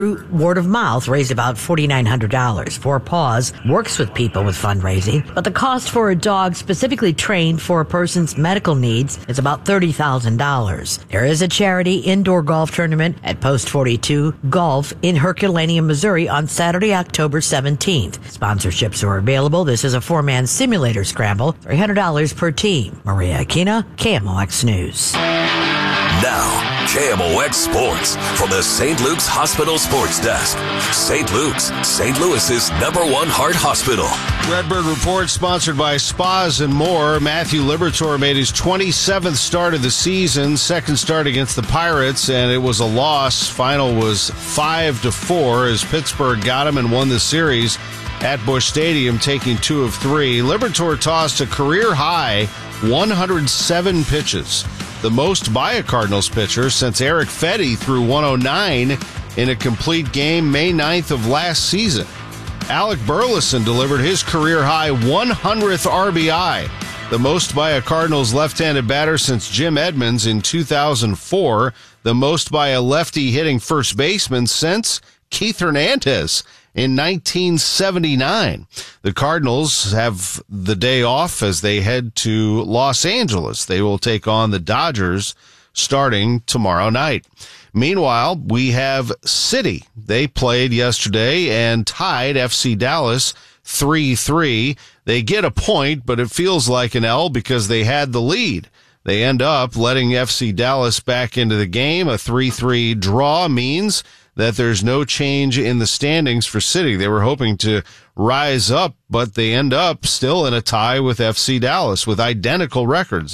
Word of mouth raised about $4,900. Four Paws works with people with fundraising, but the cost for a dog specifically trained for a person's medical needs is about $30,000. There is a charity indoor golf tournament at Post 42 Golf in Herculaneum, Missouri on Saturday, October 17th. Sponsorships are available. This is a four-man simulator scramble, $300 per team. Maria Aquina, KMOX News. Now, KMOX Sports from the St. Luke's Hospital Sports Desk. St. Luke's, St. Louis's #1 heart hospital. Redbird Report sponsored by Spas and More. Matthew Liberatore made his 27th start of the season, second start against the Pirates, and it was a loss. Final was 5-4 as Pittsburgh got him and won the series at Busch Stadium, taking 2 of 3. Liberatore tossed a career-high 107 pitches, the most by a Cardinals pitcher since Eric Fedde threw 109 in a complete game May 9th of last season. Alec Burleson delivered his career-high 100th RBI, the most by a Cardinals left-handed batter since Jim Edmonds in 2004, the most by a lefty hitting first baseman since Keith Hernandez in 1979. The Cardinals have the day off as they head to Los Angeles. They will take on the Dodgers starting tomorrow night. Meanwhile, we have City. They played yesterday and tied FC Dallas 3-3. They get a point, but it feels like an L because they had the lead. They end up letting FC Dallas back into the game. A 3-3 draw means that there's no change in the standings for City. They were hoping to rise up, but they end up still in a tie with FC Dallas with identical records,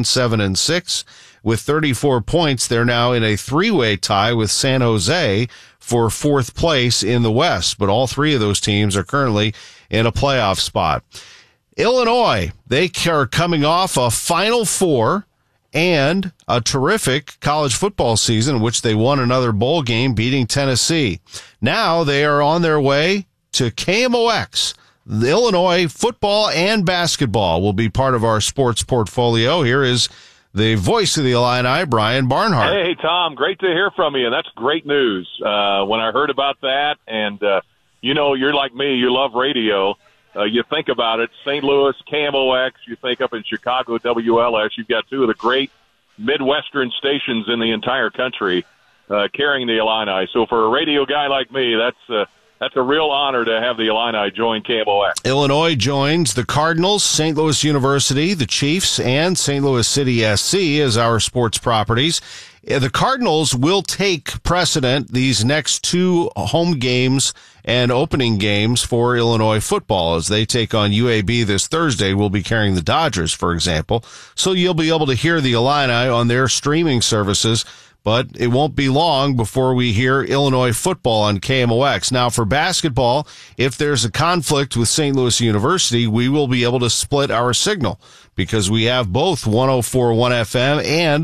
9-7-6. With 34 points, they're now in a three-way tie with San Jose for fourth place in the West, but all three of those teams are currently in a playoff spot. Illinois, they are coming off a Final Four and a terrific college football season in which they won another bowl game, beating Tennessee. Now they are on their way to KMOX. The Illinois football and basketball will be part of our sports portfolio. Here is the voice of the Illini, Brian Barnhart. Hey, Tom, great to hear from you, and that's great news. When I heard about that, and, you're like me, you love radio. You think about it, St. Louis, KMOX, you think up in Chicago, WLS, you've got two of the great Midwestern stations in the entire country carrying the Illini. So for a radio guy like me, that's a real honor to have the Illini join KMOX. Illinois joins the Cardinals, St. Louis University, the Chiefs, and St. Louis City SC as our sports properties. The Cardinals will take precedent these next two home games and opening games for Illinois football as they take on UAB this Thursday. We'll be carrying the Dodgers, for example. So you'll be able to hear the Illini on their streaming services, but it won't be long before we hear Illinois football on KMOX. Now, for basketball, if there's a conflict with St. Louis University, we will be able to split our signal because we have both 104.1 FM and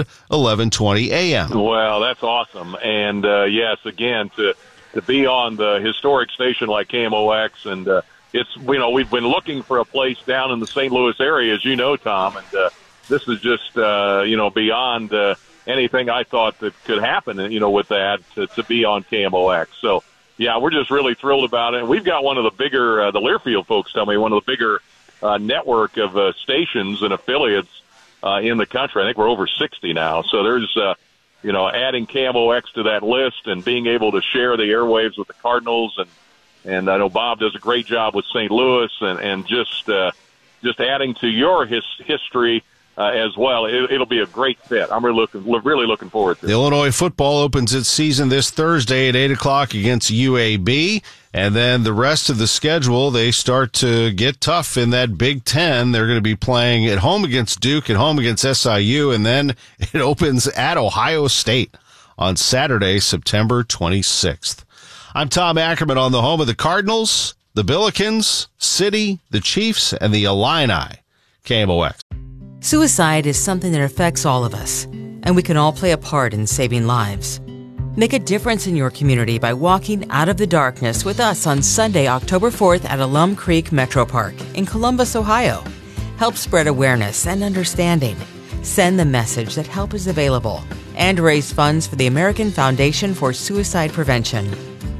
1120 AM. Well, that's awesome. And, yes, again, to be on the historic station like KMOX, and we've been looking for a place down in the St. Louis area, as you know, Tom, and this is just, beyond anything I thought that could happen, with that, to be on KMOX. So, yeah, we're just really thrilled about it. And we've got one of the bigger, the Learfield folks tell me, one of the bigger network of stations and affiliates in the country. I think we're over 60 now. So there's, adding KMOX to that list and being able to share the airwaves with the Cardinals. And I know Bob does a great job with St. Louis and just adding to your history as well. It'll be a great fit. I'm really looking forward to it. Illinois football opens its season this Thursday at 8 o'clock against UAB. And then the rest of the schedule, they start to get tough in that Big Ten. They're going to be playing at home against Duke, at home against SIU, and then it opens at Ohio State on Saturday, September 26th. I'm Tom Ackerman on the home of the Cardinals, the Billikens, City, the Chiefs, and the Illini. KMOX. Suicide is something that affects all of us, and we can all play a part in saving lives. Make a difference in your community by walking out of the darkness with us on Sunday, October 4th at Alum Creek Metro Park in Columbus, Ohio. Help spread awareness and understanding. Send the message that help is available and raise funds for the American Foundation for Suicide Prevention.